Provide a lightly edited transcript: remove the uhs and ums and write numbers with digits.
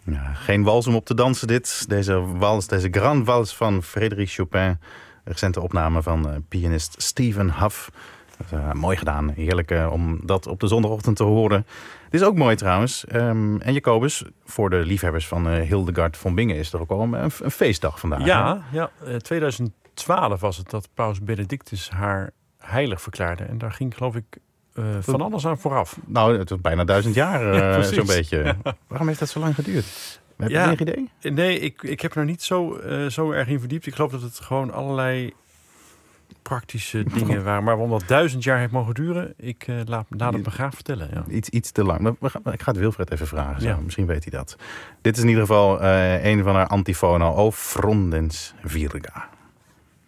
Ja, geen wals om op te dansen dit. Deze Grand Wals van Frédéric Chopin. Recente opname van pianist Stephen Huff. Mooi gedaan. Heerlijk om dat op de zondagochtend te horen. Dit is ook mooi trouwens. En Jacobus, voor de liefhebbers van Hildegard von Bingen is er ook al een feestdag vandaag. Ja, 2012 was het dat paus Benedictus haar heilig verklaarde. En daar ging geloof ik van alles aan vooraf. Nou, het was bijna 1000 jaar zo'n beetje. Ja. Waarom heeft dat zo lang geduurd? Heb je enig idee? Nee, ik heb er niet zo erg in verdiept. Ik geloof dat het gewoon allerlei praktische dingen waren. Maar omdat 1000 jaar heeft mogen duren, ik laat het me graag vertellen. Ja. Iets te lang. Ik ga het Wilfred even vragen. Zo. Ja. Misschien weet hij dat. Dit is in ieder geval een van haar antifonen. O Frondens Virga.